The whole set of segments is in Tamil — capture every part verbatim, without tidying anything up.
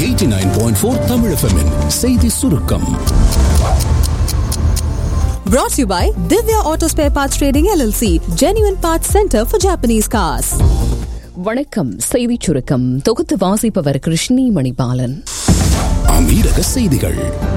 எண்பத்தி ஒன்பது புள்ளி நான்கு தமிழ் எஃப் எம் செய்தி சுருக்கம். Brought to you by Divya Auto Spare Parts Trading L L C, Genuine Parts Center for Japanese Cars. வணக்கம். செய்திச் சுருக்கம் தொகுத்து வாசிப்பவர் கிருஷ்ணி மணிபாலன். அமீரக செய்திகள்.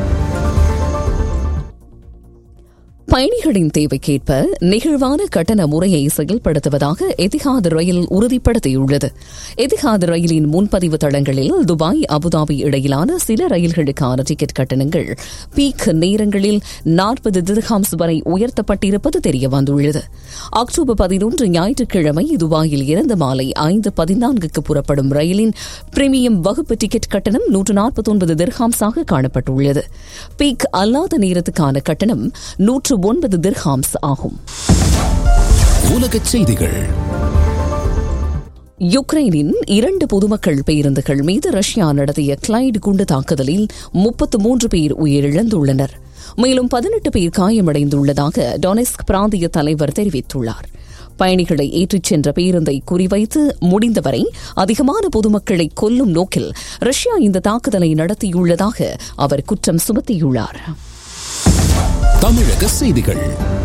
பயணிகளின் தேவைக்கேற்ப நெகிழ்வான கட்டண முறையை செயல்படுத்துவதாக எதிஹாத் ரயில் உறுதிப்படுத்தியுள்ளது. எதிஹாத் ரயிலின் முன்பதிவு தளங்களில் துபாய் அபுதாபி இடையிலான சில ரயில்களுக்கான டிக்கெட் கட்டணங்கள் பீக் நேரங்களில் நாற்பது திர்ஹாம்ஸ் வரை உயர்த்தப்பட்டிருப்பது தெரியவந்துள்ளது. அக்டோபர் பதினொன்று ஞாயிற்றுக்கிழமை துபாயில் இருந்து மாலை ஐந்து பதினான்குக்கு புறப்படும் ரயிலின் பிரீமியம் வகுப்பு டிக்கெட் கட்டணம் நூற்று நாற்பத்தி ஒன்பது திர்ஹாம்ஸாக காணப்பட்டுள்ளது. பீக் அல்லாத நேரத்துக்கான கட்டணம் நூற்று ஒன்பது திர்ஹாம்ஸ் ஆகும். உலகச் செய்திகள். யுக்ரைனின் இரண்டு பொதுமக்கள் பேருந்துகள் மீது ரஷ்யா நடத்திய கிளைட் குண்டு தாக்குதலில் முப்பத்து மூன்று பேர் உயிரிழந்துள்ளனர். மேலும் பதினெட்டு பேர் காயமடைந்துள்ளதாக டொனெஸ்க் பிராந்திய தலைவர் தெரிவித்துள்ளார். பயணிகளை ஏற்றிச் சென்ற பேருந்தை குறிவைத்து முடிந்தவரை அதிகமான பொதுமக்களை கொல்லும் நோக்கில் ரஷ்யா இந்த தாக்குதலை நடத்தியுள்ளதாக அவர் குற்றம் சுமத்தியுள்ளார். தமிழக செய்திகள்.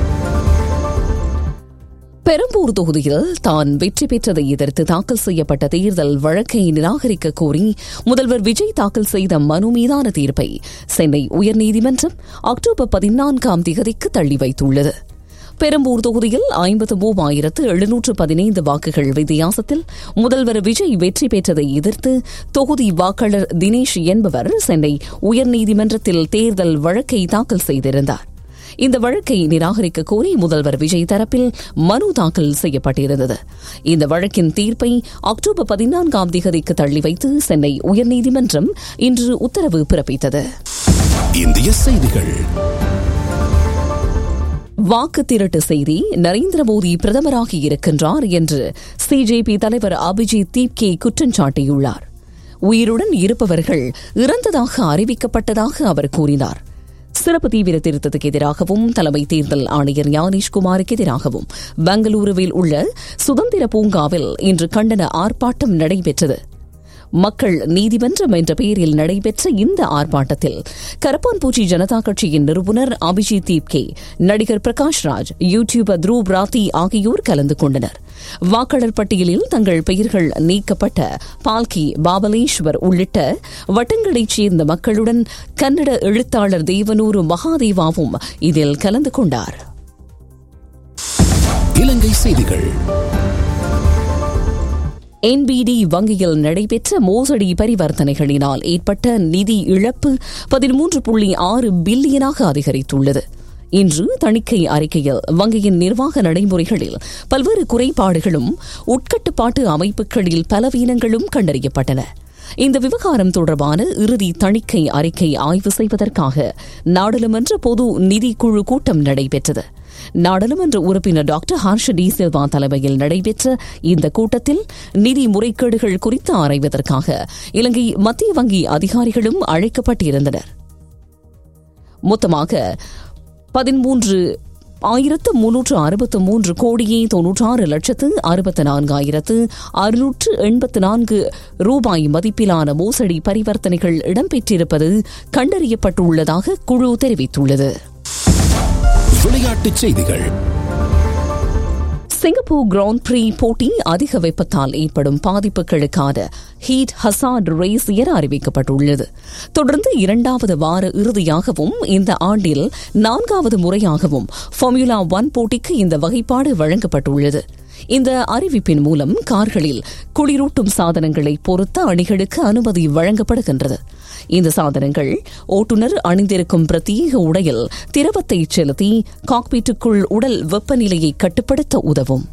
பெரம்பூர் தொகுதியில் தான் வெற்றி பெற்றதை எதிர்த்து தாக்கல் செய்யப்பட்ட தேர்தல் வழக்கை நிராகரிக்க கோரி முதல்வர் விஜய் தாக்கல் செய்த மனு மீதான தீர்ப்பை சென்னை உயர்நீதிமன்றம் அக்டோபர் பதினான்காம் தேதிக்கு தள்ளி வைத்துள்ளது. பெரம்பூர் தொகுதியில் ஐம்பத்து மூவாயிரத்து எழுநூற்று பதினைந்து வாக்குகள் வித்தியாசத்தில் முதல்வர் விஜய் வெற்றி பெற்றதை எதிர்த்து தொகுதி வாக்காளர் தினேஷ் என்பவர் சென்னை உயர்நீதிமன்றத்தில் தேர்தல் வழக்கை தாக்கல் செய்திருந்தார். இந்த வழக்கை நிராகரிக்க கோரி முதல்வர் விஜய் தரப்பில் மனு தாக்கல் செய்யப்பட்டிருந்தது. இந்த வழக்கின் தீர்ப்பை அக்டோபர் பதினான்காம் தேதிக்கு தள்ளி வைத்து சென்னை உயர்நீதிமன்றம் இன்று உத்தரவு பிறப்பித்தது. இந்திய செய்திகள். வாக்கு திரட்டு செய்தி நரேந்திர மோடி பிரதமராகி இருக்கின்றார் என்று சிஜேபி தலைவர் அபிஜித் தீப்கே குற்றம் சாட்டியுள்ளார். உயிருடன் இருப்பவர்கள் இறந்ததாக அறிவிக்கப்பட்டதாக அவர் கூறினார். சிறப்பு தீவிர திருத்தத்துக்கு எதிராகவும் தலைமை தேர்தல் ஆணையர் ஞானேஷ்குமாருக்கு எதிராகவும் பெங்களூருவில் உள்ள சுதந்திர பூங்காவில் இன்று கண்டன ஆர்ப்பாட்டம் நடைபெற்றது. மக்கள் நீதிமன்றம் என்ற பெயரில் நடைபெற்ற இந்த ஆர்ப்பாட்டத்தில் கரப்பான்பூச்சி ஜனதா கட்சியின் நிறுவனர் அபிஜித் தீப்கே, நடிகர் பிரகாஷ் ராஜ், யூடியூபர் த்ரூப் ராத்தி ஆகியோர் கலந்து கொண்டனர். வாக்காளர் பட்டியலில் தங்கள் பெயர்கள் நீக்கப்பட்ட பால்கி, பாபலேஸ்வர் உள்ளிட்ட வட்டங்களைச் சேர்ந்த மக்களுடன் கன்னட எழுத்தாளர் தேவனூர் மகாதேவாவும் இதில் கலந்து கொண்டார். இலங்கை செய்திகள். என்பிடி வங்கியில் நடைபெற்ற மோசடி பரிவர்த்தனைகளினால் ஏற்பட்ட நிதி இழப்பு பதிமூன்று புள்ளி ஆறு பில்லியனாக அதிகரித்துள்ளது. இன்று தணிக்கை அறிக்கையில் வங்கியின் நிர்வாக நடைமுறைகளில் பல்வேறு குறைபாடுகளும் உட்கட்டுப்பாட்டு அமைப்புகளில் பலவீனங்களும் கண்டறியப்பட்டன. இந்த விவகாரம் தொடர்பான இறுதி தணிக்கை அறிக்கை ஆய்வு செய்வதற்காக நாடாளுமன்ற பொது நிதிக்குழு கூட்டம் நடைபெற்றது. நாடாளுமன்ற உறுப்பினர் டாக்டர் ஹர்ஷ டி சில்வா தலைமையில் நடைபெற்ற இந்த கூட்டத்தில் நிதி முறைகேடுகள் குறித்து ஆராய்வதற்காக இலங்கை மத்திய வங்கி அதிகாரிகளும் அழைக்கப்பட்டிருந்தனர். மொத்தமாக பதிமூன்று ஆயிரத்து முன்னூற்று அறுபத்து மூன்று கோடியே தொன்னூற்றாறு லட்சத்து அறுபத்து நான்காயிரத்து அறுநூற்று எண்பத்து நான்கு ரூபாய் மதிப்பிலான மோசடி பரிவர்த்தனைகள் இடம்பெற்றிருப்பது கண்டறியப்பட்டுள்ளதாக குழு தெரிவித்துள்ளது. விளையாட்டுச் செய்திகள். சிங்கப்பூர் கிராண்ட் பிரீ போட்டி அதிக வெப்பத்தால் ஏற்படும் பாதிப்புகளுக்கான ஹீட் ஹசார்ட் ரேஸ் என அறிவிக்கப்பட்டுள்ளது. தொடர்ந்து இரண்டாவது வார இறுதியாகவும் இந்த ஆண்டில் நான்காவது முறையாகவும் ஃபார்முலா ஒன் போட்டிக்கு இந்த வகைப்பாடு வழங்கப்பட்டுள்ளது. இந்த அறிவிப்பின் மூலம் கார்களில் குளிரூட்டும் சாதனங்களை பொருத்த அணிகளுக்கு அனுமதி வழங்கப்படுகின்றது. இந்த சாதனங்கள் ஓட்டுநர் அணிந்திருக்கும் பிரத்யேக உடையில் திரவத்தை செலுத்தி காக்பீட்டுக்குள் உடல் வெப்பநிலையை கட்டுப்படுத்த உதவும்.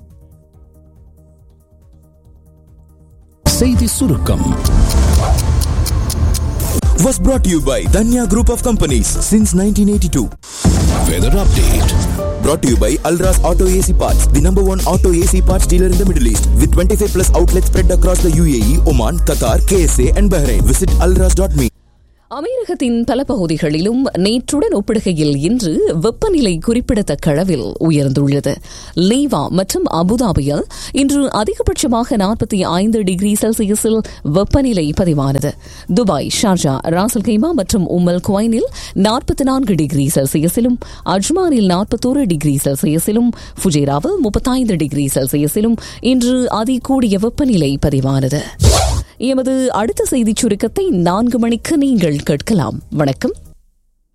செய்தி சுருக்கம் was brought to you by Danya Group of Companies since nineteen eighty-two. Weather update brought to you by Alras Auto A C Parts, the number one auto A C parts dealer in the Middle East, with twenty-five plus outlets spread across the U A E, Oman, Qatar, K S A and Bahrain. Visit alras dot me. அமெரிக்கத்தின் பல பகுதிகளிலும் நேற்றுடன் ஒப்பிடுகையில் இன்று வெப்பநிலை குறிப்பிடத்தக்க அளவில் உயர்ந்துள்ளது. லீவா மற்றும் அபுதாபியில் இன்று அதிகபட்சமாக நாற்பத்தி ஐந்து டிகிரி செல்சியஸில் வெப்பநிலை பதிவானது. துபாய், ஷார்ஜா, ராசல் கைமா மற்றும் உம்மல் குவைனில் நாற்பத்தி நான்கு டிகிரி செல்சியஸிலும், அஜ்மானில் நாற்பத்தோரு டிகிரி செல்சியஸிலும், ஃபுஜேராவில் முப்பத்தைந்து டிகிரி செல்சியஸிலும் இன்று அதிகூடிய வெப்பநிலை பதிவானது. எமது அடுத்த செய்திச் சுருக்கத்தை நான்கு மணிக்கு நீங்கள் கேட்கலாம். வணக்கம்.